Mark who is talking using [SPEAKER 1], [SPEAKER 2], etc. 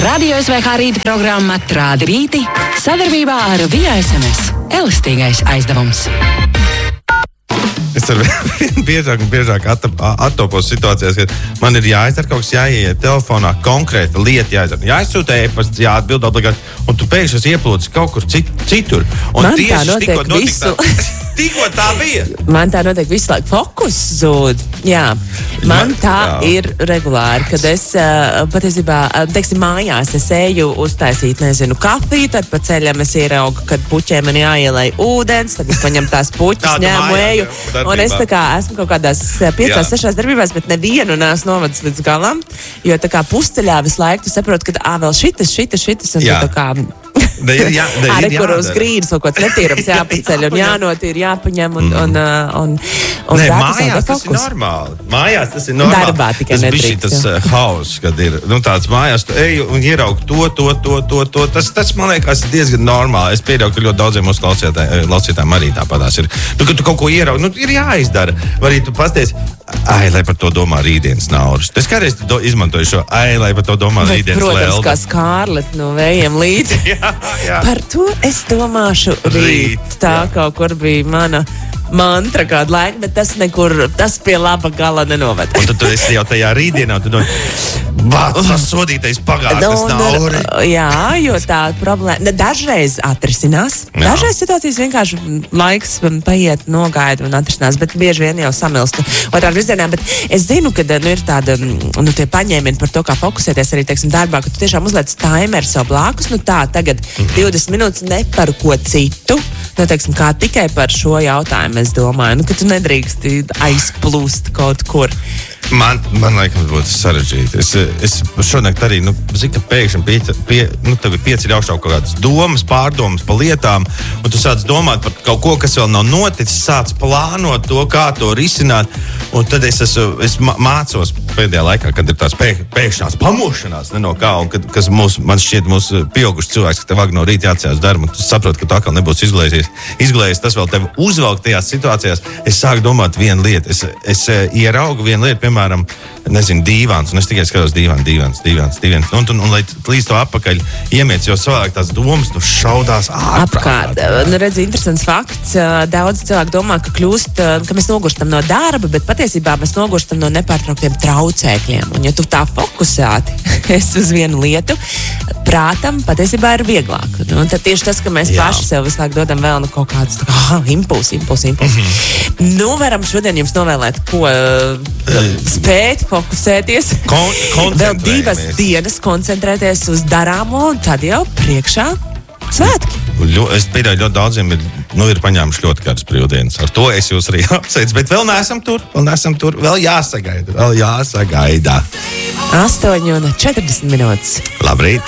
[SPEAKER 1] Radio SVH rīta programma Trādi rīti sadarbībā ar Via SMS. Elastīgais aizdevums.
[SPEAKER 2] Es ar vien biežāk attopos situācijās, kad man ir jāizdara kaut kas, jāieiet telefonā, konkrēta lieta jāizdara. Jāizsūta e-pasts, jāatbild obligāti, un tu pēkšņi ieplūdis kaut kur citur. Un
[SPEAKER 3] man tā notiek visu.
[SPEAKER 2] Tikko tā bija.
[SPEAKER 3] Man tā notiek visu laiku, fokus zūd. Jā, man tā ir regulāri, kad es patiesībā, teiksim, mājās es eju uztaisīt, kafiju, tad pa ceļam es ieraugu, kad puķiem man jāielai ūdens, tad es paņem tās puķis, ņēmu eju, un es tā kā esmu kaut kādās 5-6 darbībās, bet nevienu neesmu novadis līdz galam, jo tā kā pusceļā visu laiku tu saproti, ka vēl šitas, un tu tā kā... Arī kur uz grīdas kaut kāds netīrums jāpaceļ un jānotīr, jāpaņem un
[SPEAKER 2] Nē, mājās tas ir normāli. Mājās tas ir normāli.
[SPEAKER 3] Darbā tikai nedrīkst.
[SPEAKER 2] Tas bija tas hauss, kad ir tāds mājās, tu eju un ieraugi to. Tas man liekas diezgan normāli. Es pieļauju, ka ļoti daudziem mūsu klausītājiem arī tāpatās ir. Kad tu kaut ko ieraugi, ir jāizdara. Vai arī tu pasties, lai par to domā rītdienas naudas. Es kādreiz izmantoju šo, lai par to domā rītdienas lēlda.
[SPEAKER 3] Protams, kā Skārleta no Vējiem līdzi.
[SPEAKER 2] Jā.
[SPEAKER 3] Par to es domāšu rīt. Tā kaut kur bija mana mantra kādu laiku, bet tas pie laba gala nenoved.
[SPEAKER 2] Un tad tu esi jau tajā rītdienā, tu tas sodītais pagātnes nauri.
[SPEAKER 3] Jā, jo tā problēma dažreiz atrisinās. Jā. Dažreiz situācijas vienkārši laiks paiet, nogaida un atrisinās, bet bieži vien jau samilst otrā virzienā. Bet es zinu, ka ir tāda, tie paņēmieni par to, kā fokusēties arī, teiksim, darbā, ka tu tiešām uzliec timeru sev blakus, tagad 20 minūtes ne par ko citu, teiksim, kā tikai par šo jautājumu es domāju, ka tu nedrīksti aizplūst kaut kur.
[SPEAKER 2] Man laikam būtu sarežģīti. Es šonakt arī, ka pēkšņi tev ir pieceļ augšā kaut kādas domas, pārdomas pa lietām, un tu sāc domāt par kaut ko, kas vēl nav noticis, sāc plānot to, kā to risināt, un tad es mācos pēdējā laikā, kad ir tās pēkšņās pamošanās, ne no kā, un kas man šķiet mūsu pieauguši cilvēks, ka tev vajag no rīta jāatcerās darbu, un tu saproti, ka tu atkal nebūs izglējies, tas vēl tevi uzvelk tajās situācijās. Es sāku domāt vienu lietu, es ieraugu vienu lietu, piemēram, dīvāns, un es tikai skatos dīvāns, un lai līdz to apakaļ iemiec, jo savādāk tās domas, šaudās
[SPEAKER 3] apkārt. Redzi, interesants fakts. Daudz cilvēku domā, ka mēs nogurstam no darba, bet patiesībā mēs nogurstam no nepārtrauktiem traucēkļiem. Un ja tu tā fokusēti esi uz vienu lietu, prātam patiesībā ir vieglāk. Un tad tieši tas, ka mēs paši sev visu laiku dodam vēl kaut kādus impulsi. Varam šodien jums novēlēt, ko spēt fokusēties. Vēl 2 dienas koncentrēties uz darāmo, un tad jau priekšā svētki.
[SPEAKER 2] Es pieļauju, ļoti daudziem ir paņēmuši ļoti kādas brīvdienas. Ar to es jūs arī apsveicu, bet vēl neesam tur. Vēl jāsagaida. 8:40 minūtes.
[SPEAKER 3] Labrīt!